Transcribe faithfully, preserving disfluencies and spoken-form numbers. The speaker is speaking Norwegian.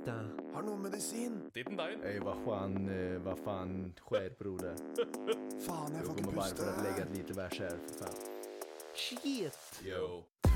Titta. Har någon medicin? Titten dagen. Ey, vad fan, eh, vad fan sker, broder? Fan, jag Jag får kommer bara för att lägga pusta. ett lite vers här, för fan. Shit. Yo.